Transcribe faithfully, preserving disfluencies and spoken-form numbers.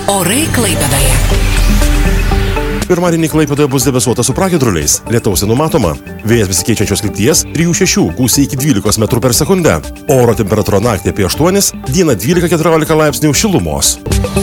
Orai Klaipėdoje. Pirmadienį Klaipėdoje bus debesuota su pragiedruliais. Lietaus nenumatoma. Vėjas besikeičiančios krypties trijų šešių, gūsiai iki dvylikos metrų per sekundę. Oro temperatūra naktį apie aštuonis, dieną dvylika keturiolika laipsnių šilumos.